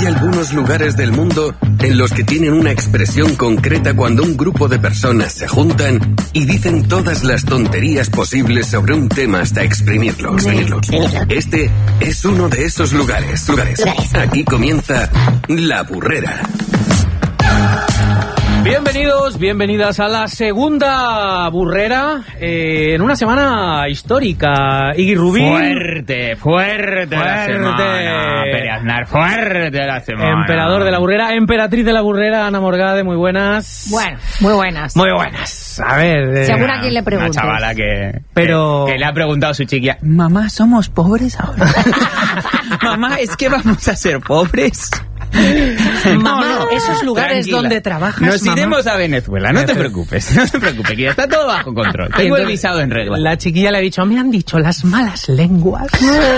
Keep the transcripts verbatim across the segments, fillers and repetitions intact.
algunos lugares del mundo en los que tienen una expresión concreta cuando un grupo de personas se juntan y dicen todas las tonterías posibles sobre un tema hasta exprimirlo. exprimirlo. Este es uno de esos lugares. lugares. Aquí comienza La Burrera. Bienvenidos, bienvenidas a la segunda burrera eh, en una semana histórica. Iggy Rubín. Fuerte, fuerte, fuerte la semana. Pere Aznar, fuerte la semana. Emperador de la burrera, emperatriz de la burrera, Ana Morgade, muy buenas. Bueno, muy buenas. Muy buenas. A ver. Eh, Según a quien le preguntes. Una chavala que, Pero... que, que le ha preguntado a su chiquilla: mamá, ¿somos pobres ahora? Mamá, ¿es que vamos a ser pobres? Mamá, no, no, esos lugares tranquila. Donde trabajas, Nos mamá. iremos a Venezuela, no te preocupes, no te preocupes, que ya está todo bajo control. Tengo Entonces, el visado en regla. La chiquilla le ha dicho, me han dicho las malas lenguas.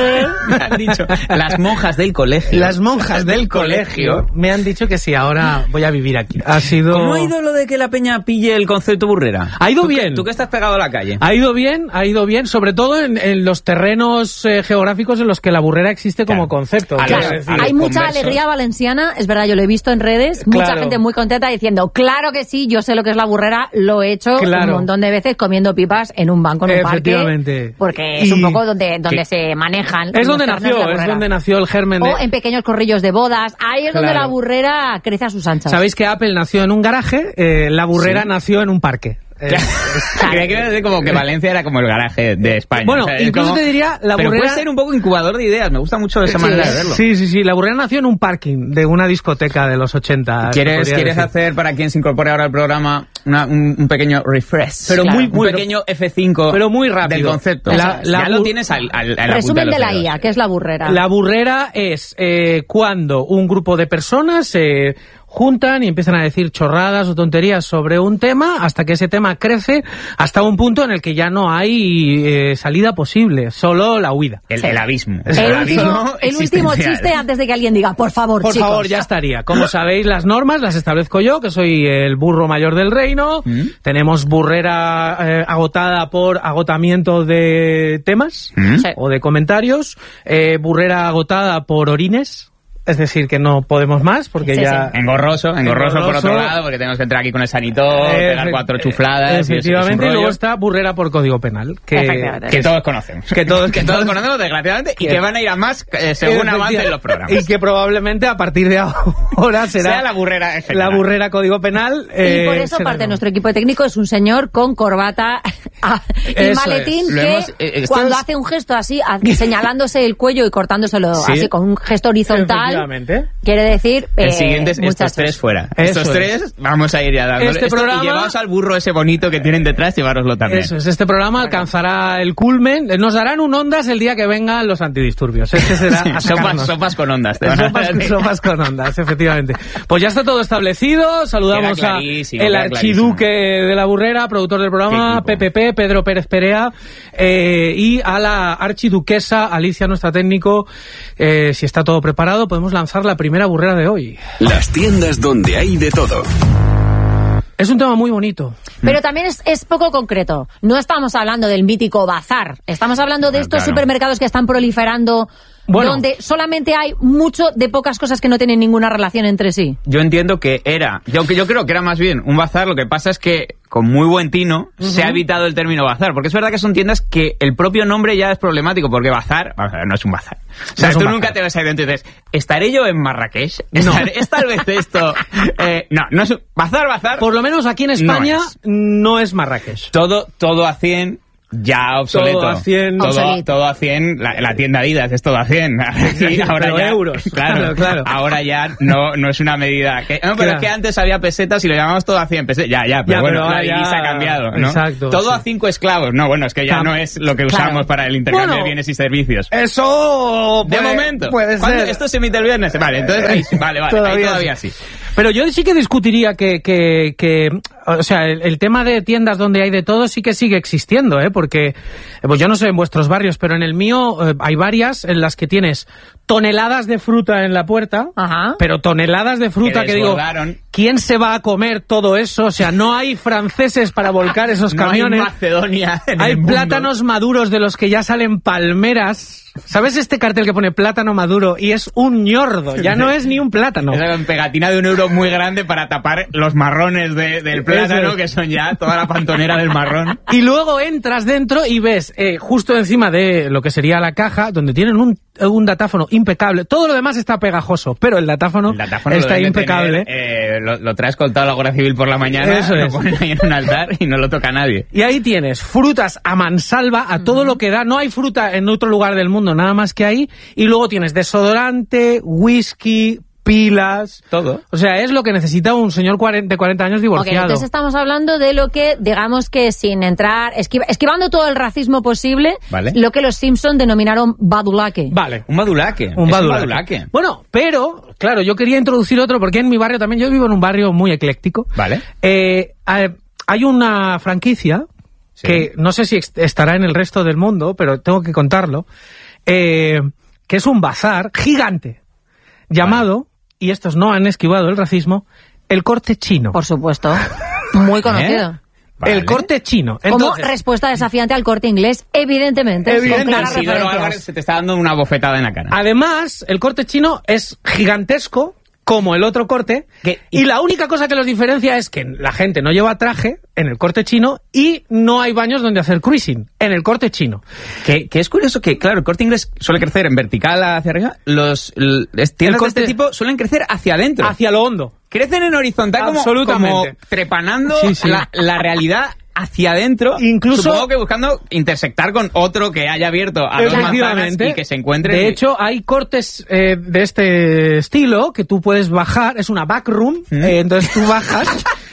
Me han dicho las monjas del colegio. Las monjas del colegio me han dicho que sí, ahora voy a vivir aquí. Ha sido... ¿Cómo ha ido lo de que la peña pille el concepto burrera? Ha ido ¿Tú bien. Que, tú que estás pegado a la calle. Ha ido bien, ha ido bien, sobre todo en, en los terrenos eh, geográficos en los que la burrera existe Claro. como concepto. A Claro, los- a los hay mucha conversos. alegría valenciana, es verdad, yo lo he visto en redes, mucha Claro. gente muy contenta diciendo, claro que sí, yo sé lo que es la burrera, lo he hecho Claro. un montón de veces comiendo pipas en un banco, en un parque, Efectivamente. porque es Y- un poco donde, donde ¿Qué? se manejan. Es los donde terrenos de nació, la es burrera. donde nació el germen de... O en pequeños corrillos de bodas, ahí es donde Claro. la burrera crece a sus anchas. Sabéis que Apple nació en un garaje, eh, la burrera Sí. nació en un parque. Eh, Creía que era de como que Valencia era como el garaje de España. Bueno, O sea, es incluso como- te diría, la Pero burrera... puede ser un poco incubador de ideas, me gusta mucho esa Sí. manera de verlo. Sí, sí, sí, la burrera nació en un parking de una discoteca de los ochenta. se ¿Quieres, podría ¿quieres decir. hacer, para quien se incorpore ahora al programa, una- un, un pequeño refresh? Pero muy- un muy- pequeño F cinco pero muy rápido. del concepto. La- la ya lo bu- tienes al, al, a la punta Resumen los de la dedos. I A, que es la burrera. La burrera es eh, cuando un grupo de personas se juntan y empiezan a decir chorradas o tonterías sobre un tema hasta que ese tema crece hasta un punto en el que ya no hay eh, salida posible, solo la huida. El, Sí. el abismo. El El, abismo último, el último existencial. chiste antes de que alguien diga, por favor, Por chicos. favor, ya estaría. Como sabéis, las normas las establezco yo, que soy el burro mayor del reino. Mm. Tenemos burrera eh, agotada por agotamiento de temas Mm. Sí. o de comentarios. Eh, burrera agotada por orines. Es decir, que no podemos más porque Sí, ya... Engorroso, engorroso, por Engorroso. otro lado, porque tenemos que entrar aquí con el sanitor, pegar Efe- cuatro chufladas. y eso es un Efectivamente, y rollo luego está burrera por código penal. Que, Efectivamente. que todos conocemos. Que todos- que todos conocemos, desgraciadamente, y Que- que van a ir a más eh, según avancen los programas. Y que probablemente a partir de ahora será Sea la burrera en general. la burrera código penal. Y eh, por eso será parte de no. nuestro equipo técnico es un señor con corbata y Eso maletín es. Lo que hemos- eh, esto cuando es- hace un gesto así, a- señalándose el cuello y cortándoselo Sí. así con un gesto horizontal, Efectivamente. quiere decir El eh, siguiente es muchas estos tres cosas. fuera. Eso estos es. tres vamos a ir ya dándole. Este Esto- programa- Y llevaos al burro ese bonito que tienen detrás, llevároslo también. Eso es, este programa alcanzará el culmen. Nos darán un ondas el día que vengan los antidisturbios. Este será Sí, a sopas, sacarnos. sopas con ondas. te van a Sopas, dar. sopas con ondas, efectivamente. Pues ya está todo establecido. Saludamos Queda a clarísimo, el queda archiduque de la burrera, productor del programa, Qué P P P, Pedro Pérez Perea, eh, y a la archiduquesa Alicia, nuestra técnico. Eh, si está todo preparado, podemos lanzar la primera burrera de hoy. Las tiendas donde hay de todo. Es un tema muy bonito. Pero también es, es poco concreto. No estamos hablando del mítico bazar. Estamos hablando de Claro, estos claro. supermercados que están proliferando, Bueno. donde solamente hay mucho de pocas cosas que no tienen ninguna relación entre sí. Yo entiendo que era, yo, yo creo que era más bien un bazar, lo que pasa es que con muy buen tino se ha evitado el término bazar, porque es verdad que son tiendas que el propio nombre ya es problemático, porque bazar, vamos a ver, no es un bazar. O sea, No es un tú bazar. nunca te vas a ir dentro y dices, ¿estaré yo en Marrakech? No. ¿Estaré- ¿Es tal vez esto? Eh, no, no es un, bazar, bazar. Por lo menos aquí en España No es. no es Marrakech. Todo, todo a cien. Ya obsoleto. Todo a cien. Todo, Obsoleto. todo a cien. La, la tienda Adidas es todo a cien. Aquí, ahora Pero ya, euros. Claro, Claro, claro. Ahora ya no, no es una medida. Que, no, pero Claro. es que antes había pesetas y lo llamamos todo a cien pesetas. Ya, ya, pero Ya, bueno, pero la ahora ya- divisa ha cambiado, ¿no? Exacto, Todo sí. a cinco esclavos. No, bueno, es que ya Tam- no es lo que Claro. usamos para el intercambio Bueno, de bienes y servicios. Eso De puede- momento. puede ¿Cuándo- ser. Esto se emite el viernes. Vale, entonces ahí sí, vale, vale. Todavía ahí todavía sí. Pero yo sí que discutiría que, que, que o sea, el, el tema de tiendas donde hay de todo sí que sigue existiendo, ¿eh? Porque, pues yo no sé en vuestros barrios, pero en el mío eh, hay varias en las que tienes toneladas de fruta en la puerta, Ajá. pero toneladas de fruta Que que digo, desbordaron. ¿quién se va a comer todo eso? O sea, no hay franceses para volcar esos No camiones. hay Macedonia en Hay el mundo. plátanos maduros de los que ya salen palmeras. ¿Sabes este cartel que pone plátano maduro? Y es un ñordo, ya no es ni un plátano. Esa pegatina de un euro muy grande para tapar los marrones de- del plátano, Eso es. que son ya toda la pantonera del marrón. Y luego entras dentro y ves eh, justo encima de lo que sería la caja, donde tienen un, un datáfono impecable. Todo lo demás está pegajoso, pero el datáfono, El datáfono lo está deben de impecable. tener, eh, lo, lo traes coltado a la Guardia Civil por la mañana, Eso lo es. ponen ahí en un altar y no lo toca nadie. Y ahí tienes frutas a mansalva, a todo lo que da. No hay fruta en otro lugar del mundo, nada más que ahí. Y luego tienes desodorante, whisky, pilas. Todo. O sea, es lo que necesita un señor cuarenta, de cuarenta años Ok, divorciado. entonces estamos hablando de lo que, digamos que sin entrar, esquiva- esquivando todo el racismo posible, Vale. lo que los Simpson denominaron badulaque. Vale. Un badulaque. Un Es badulaque. Bueno, pero, claro, yo quería introducir otro porque en mi barrio también, yo vivo en un barrio muy ecléctico. Vale. Eh, eh, hay una franquicia Sí. que no sé si ex- estará en el resto del mundo, pero tengo que contarlo, eh, que es un bazar gigante llamado, y estos no han esquivado el racismo, el Corte Chino. Por supuesto. Muy conocido. ¿Eh? Vale. El Corte Chino. Como Entonces, respuesta desafiante al Corte Inglés, evidentemente. Evidentemente. Con claras Isidoro referencias. Álvarez se te está dando una bofetada en la cara. además, el Corte Chino es gigantesco, como el otro corte, ¿Qué? y la única cosa que los diferencia es que la gente no lleva traje en el Corte Chino y no hay baños donde hacer cruising en el Corte Chino. Que, que es curioso que, claro, el Corte Inglés suele crecer en vertical hacia arriba. Los l- es- tiendas El Corte- de este tipo suelen crecer hacia adentro. Hacia lo hondo. Crecen en horizontal como, Absolutamente. como trepanando Sí, sí. La, la realidad hacia adentro. Incluso- Supongo que buscando intersectar con otro que haya abierto a dos manzanas Efectivamente. y que se encuentren. De hecho, hay cortes eh, de este estilo que tú puedes bajar. Es una backroom. ¿Mm? eh, entonces tú bajas,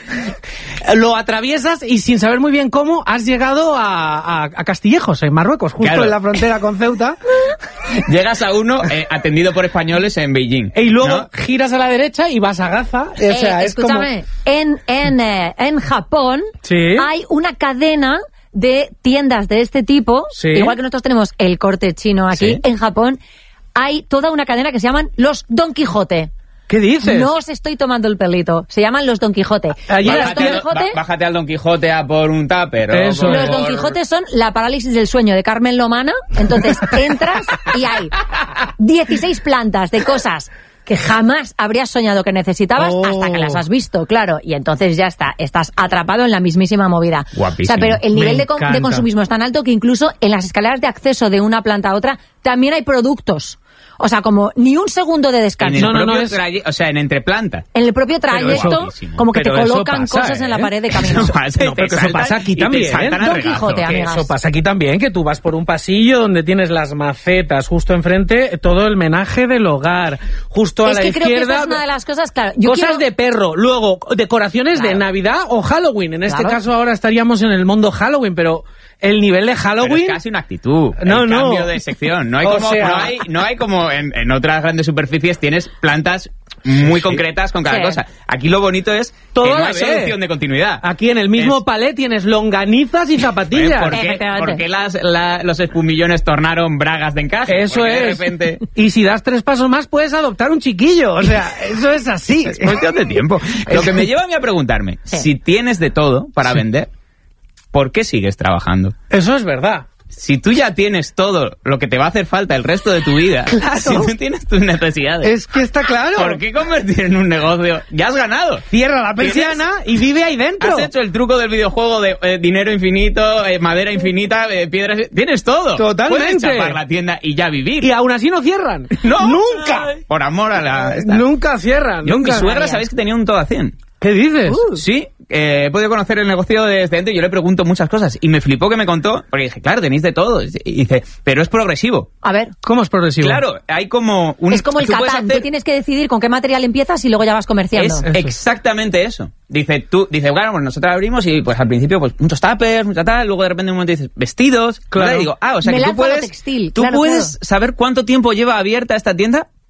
lo atraviesas y sin saber muy bien cómo has llegado a, a- a Castillejos, en Marruecos, justo Claro. en la frontera con Ceuta. Llegas a uno eh, atendido por españoles en Beijing. Y luego ¿no? giras a la derecha y vas a Gaza. O Eh, sea, es como... escúchame, en, en, eh, en Japón Sí. hay una cadena de tiendas de este tipo, Sí. igual que nosotros tenemos el Corte Chino aquí, Sí. en Japón hay toda una cadena que se llaman los Don Quijote. ¿Qué dices? No os estoy tomando el pelito, se llaman los Don Quijote. Ayer los Bájate, Don al, Quijote, ba- bájate al Don Quijote a por un tupper. o Eso por- es. los Don Quijote son la parálisis del sueño de Carmen Lomana, entonces entras y hay dieciséis plantas de cosas que jamás habrías soñado que necesitabas Oh. hasta que las has visto, claro, y entonces ya está, estás atrapado en la mismísima movida. Guapísimo. O sea, pero el Me nivel de, con- de encanta. consumismo es tan alto que incluso en las escaleras de acceso de una planta a otra también hay productos. O sea, como ni un segundo de En descanso. el No, no, no, propio es- traye- O sea, en entreplanta. En el propio Pero trayecto, eso- como que te pero eso colocan pasa, cosas en la ¿eh? pared de camino. Eso pasa, No, y pero te que eso saltan- pasa aquí y te también, saltan ¿eh? al Don regazo. Quijote, Que amigas. eso pasa aquí también, que tú vas por un pasillo donde tienes las macetas, justo enfrente, todo el menaje del hogar, justo a Es la que creo que izquierda, esa es una de las cosas, claro. Yo cosas quiero- de perro, luego decoraciones de Claro. Navidad o Halloween. En este Claro. caso ahora estaríamos en el mundo Halloween, pero el nivel de Pero Halloween... es casi una actitud. No, el no. cambio de sección. No hay O como, sea- no hay, no hay como en, en otras grandes superficies tienes plantas muy concretas con cada Sí. cosa. Aquí lo bonito es Todo que a no la hay vez. solución de continuidad. Aquí en el mismo Es- palé tienes longanizas y zapatillas. ¿Por qué, Efectivamente. por qué las, la- los espumillones tornaron bragas de encaje? Eso Porque de es. repente... Y si das tres pasos más, puedes adoptar un chiquillo. O sea, eso es así. Es cuestión de tiempo. Lo que me lleva a mí a preguntarme, Sí. si tienes de todo para vender, ¿por qué sigues trabajando? Eso es verdad. Si tú ya tienes todo lo que te va a hacer falta el resto de tu vida, Claro. si tú tienes tus necesidades, Es que está claro. ¿por qué convertir en un negocio? Ya has ganado. Cierra la persiana y vive ahí dentro. Has hecho el truco del videojuego de eh, dinero infinito, eh, madera infinita, eh, piedras... Tienes todo. Totalmente. Puedes chapar la tienda y ya vivir. Y aún así no cierran. ¡No! ¡Nunca! Por amor a la... esta. Nunca cierran. Yo, nunca. mi suegra, ¿sabéis que tenía un todo a cien? ¿Qué dices? Sí, eh, he podido conocer el negocio desde dentro y yo le pregunto muchas cosas. Y me flipó que me contó, porque dije, claro, tenéis de todo. Y dice, pero es progresivo. A ver, ¿Cómo es progresivo? Claro, hay como un... es como el tú puedes Catán, hacer- tú tienes que decidir con qué material empiezas y luego ya vas comerciando. Es Eso. exactamente eso. Dice, tú, dice, bueno, pues nosotros abrimos y pues al principio pues muchos tuppers, mucha tal, luego de repente en un momento dices, vestidos. Claro. ¿verdad? Y digo, ah, o sea Me que tú lanzo a lo puedes, textil, tú claro, puedes claro. saber cuánto tiempo lleva abierta esta tienda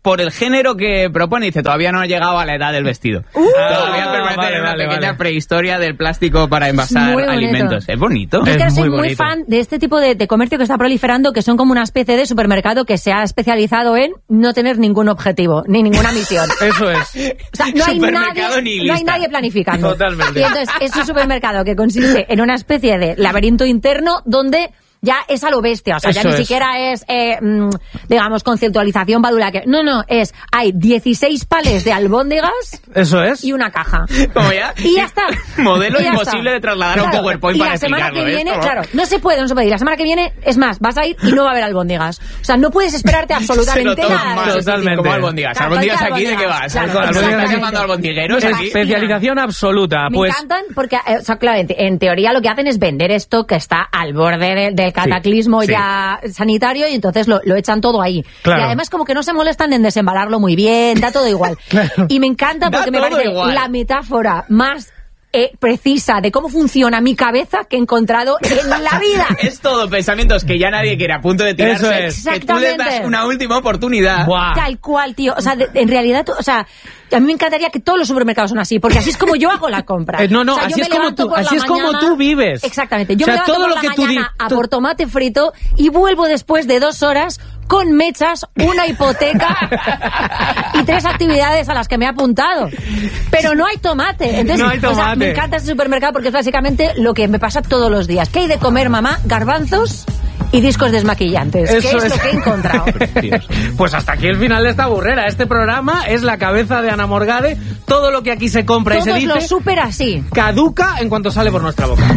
por el género que propone. Dice, todavía no ha llegado a la edad del vestido. Uh, todavía permanece vale, en una vale, pequeña vale. prehistoria del plástico para envasar alimentos. Es bonito. Yo es que soy muy, muy fan de este tipo de, de comercio que está proliferando, que son como una especie de supermercado que se ha especializado en no tener ningún objetivo, ni ninguna misión. Eso es. O sea, no hay, nadie, no hay nadie planificando. Totalmente. Y entonces es un supermercado que consiste en una especie de laberinto interno donde ya es a lo bestia, o sea, Eso ya ni es. siquiera es, eh, mmm, digamos, conceptualización badula. Que, no, no, es, hay dieciséis pales de albóndigas. Eso es. Y una caja. Como ya. Y ya está. Modelo Y ya imposible está. de trasladar Claro, a un PowerPoint y para la semana explicarlo. que viene, ¿eh? claro, no se puede, no se puede ir. La semana que viene, es más, vas a ir y no va a haber albóndigas. O sea, no puedes esperarte absolutamente Se lo nada. toman de ese totalmente. sitio. Como albóndigas. Claro, ¿Albóndigas cualquier aquí de qué albóndigas, vas? claro, ¿Estás albóndigas llamando albondigueros Me aquí? Especialización absoluta. Me pues encantan porque, eh, o sea, claramente, en teoría lo que hacen es vender esto que está al borde de- del cataclismo sí. ya sanitario y entonces lo, lo echan todo ahí. Claro. Y además como que no se molestan en desembalarlo muy bien, da todo igual. Claro. Y me encanta Da porque me todo parece igual. la metáfora más eh, precisa de cómo funciona mi cabeza que he encontrado en la vida. Es todo pensamientos que ya nadie quiere a punto de tirarse. Eso es. Que tú le das Exactamente. una última oportunidad. Buah. Tal cual, tío. O sea, de- en realidad, tú- o sea, a mí me encantaría que todos los supermercados son así, porque así es como yo hago la compra. Eh, no, no, O sea, yo así me es como levanto tú- por la así es como mañana- tú vives. Exactamente. Yo O sea, me levanto todo por lo la que tú mañana di- a tú- por tomate frito y vuelvo después de dos horas con mechas, una hipoteca y tres actividades a las que me he apuntado. Pero no hay tomate. Entonces, No hay o sea, tomate. me encanta este supermercado porque es básicamente lo que me pasa todos los días. ¿Qué hay de comer, mamá? Garbanzos y discos desmaquillantes. Eso ¿Qué es, es. lo que he encontrado? Pues hasta aquí el final de esta burrera. Este programa es la cabeza de Ana Morgade. Todo lo que aquí se compra y se Todos dice los súper así. caduca en cuanto sale por nuestra boca.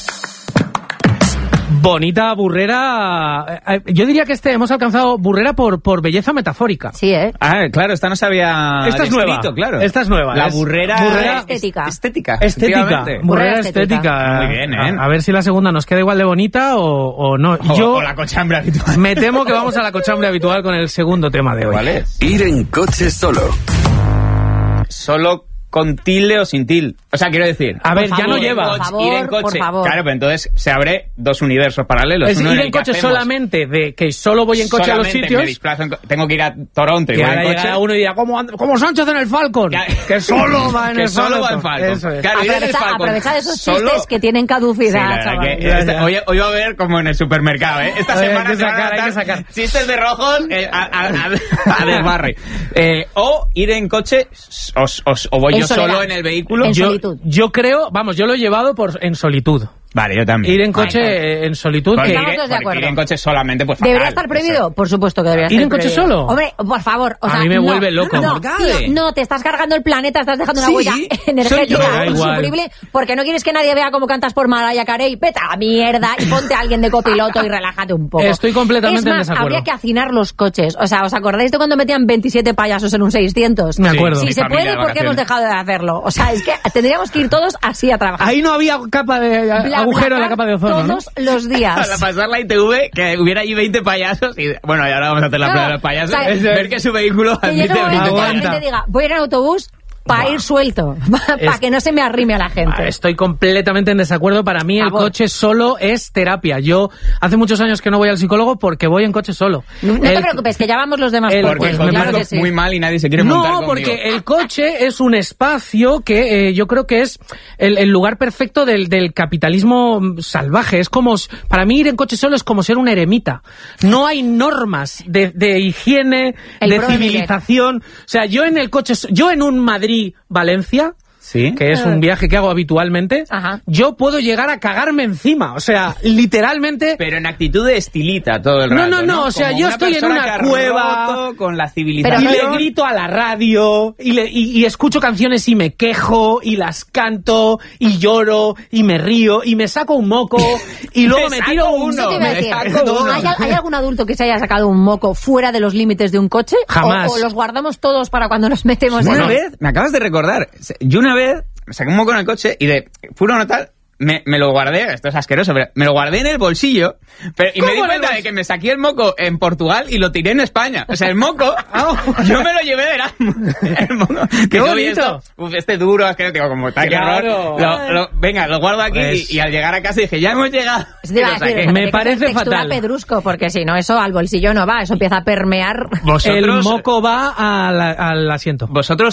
Bonita burrera. eh, eh, Yo diría que este hemos alcanzado burrera por, por belleza metafórica. Sí, ¿eh? Ah, claro, esta no se había Esta es nueva. descrito, claro. Esta es nueva. La Es burrera... burrera estética. Estética. Estética, efectivamente. burrera Burrera estética. Muy bien, ¿eh? A, a ver si la segunda nos queda igual de bonita o, o no. O, Yo o la cochambre habitual. me temo que vamos a la cochambre habitual con el segundo tema de hoy. ¿Cuál es? Ir en coche solo. Solo con tilde o sin tilde. O sea, quiero decir... A ver, Por ya no favor, lleva. por favor, ir en coche. por favor. Claro, pero entonces se abre dos universos paralelos. Es Uno ir el en que coche hacemos- solamente de que solo voy en coche a los solamente sitios. me desplazo en co- tengo que ir a Toronto y Y voy ahora en coche. llegará uno y dirá, ¿cómo, and- como Sánchez en el Falcon? Ya- Que solo va en que el solo va en Falcon. Falcon. Eso es. Claro, ir en el Aprovecha, Falcon aprovecha de esos solo- chistes que tienen Sí, caducidad, la verdad chaval. que Ya, esta- ya. hoy, hoy va a ver como en el supermercado, ¿eh? Esta Oye, hay semana que se van a sacar, hay que notar sacar. chistes de rojos eh, a, a, a, a desbarre. Eh, o ir en coche o, o, o voy En yo soledad. solo en el vehículo. En Yo, solitud. yo creo, vamos, yo lo he llevado por en solitud. Vale, yo también. Ir en coche Ay, eh, en solitud. Porque que- Estamos ir, todos de porque ir acuerdo. en coche solamente, pues ¿Debería fatal. estar prohibido? Por supuesto que debería ¿Ir estar en coche prohibido. solo? Hombre, por favor. O A sea, mí me no, vuelve loco. No, Morgade. tío, no, te estás cargando el planeta, estás dejando una Sí, huella soy yo. energética Me da igual. insufrible porque no quieres que nadie vea cómo cantas por Mariah Carey. Vete a la mierda y ponte a alguien de copiloto y relájate un poco. Estoy completamente es más, en desacuerdo. habría que hacinar los coches. O sea, ¿os acordáis de cuando metían veintisiete payasos en un seiscientos? Me acuerdo. Si Mi se familia puede, de ¿por qué hemos vacaciones. dejado de hacerlo? O sea, es que tendríamos que ir todos así a trabajar. Ahí no había capa de Bla, agujero en la bla, capa de ozono, ¿no? todos los días. Para pasar la I T V, que hubiera allí veinte payasos y bueno, y ahora vamos a hacer la No, prueba de los payasos. o sea, es ver que su vehículo Que llegue admite un momento que la Aguanta. gente diga, voy a ir en autobús para ir suelto, para Es- que no se me arrime a la gente. Ah, Estoy completamente en desacuerdo. Para mí el Favor. coche solo es terapia. Yo hace muchos años que no voy al psicólogo porque voy en coche solo. No, no te El- preocupes, que ya vamos los demás el- por Porque pues, el me claro parece que sí. muy mal y nadie se quiere montar No, conmigo. porque el coche es un espacio que eh, yo creo que es el, el lugar perfecto del, del capitalismo mm, salvaje. Es como, s- para mí ir en coche solo es como ser un eremita. No hay normas de, de higiene, El de pro de civilización. O sea, yo en el coche, s- yo en un Madrid-Valencia, ¿Sí? que es un viaje que hago habitualmente, Ajá. yo puedo llegar a cagarme encima. O sea, literalmente... Pero en actitud de estilita todo el No, rato. no, no, o sea, Como yo una estoy en persona una que ha cueva roto con la Y civilización. le grito a la radio, y, le, y, y escucho canciones y me quejo, y las canto, y lloro, y me río, y me saco un moco, y luego Me me tiro saco un... uno. Eso te iba a me decir. saco uno. ¿Hay, al- hay algún adulto que se haya sacado un moco fuera de los límites de un coche? Jamás. ¿O, o los guardamos todos para cuando nos metemos Una en vez, me acabas de recordar, yo una vez me saqué un moco en el coche y de puro notal me, me lo guardé, esto es asqueroso, pero me lo guardé en el bolsillo pero, y me di cuenta de que me saqué el moco en Portugal y lo tiré en España. O sea, el moco, yo me lo llevé de Erasmus. El moco, ¡Qué bonito! Esto, uf, este duro, es que digo, como está, Claro. qué horror. Lo, lo, venga, lo guardo aquí Pues... y, y al llegar a casa dije, ya hemos llegado. Te iba a decir, Me tiene que parece ser textura fatal. pedrusco, porque si no, eso al bolsillo no va, eso empieza a permear. Vosotros, El moco va al, al asiento. Vosotros